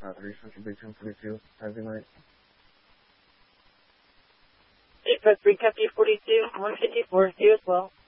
Central Beach 1042. Have a good night. 853 Company 42, 154, you as well.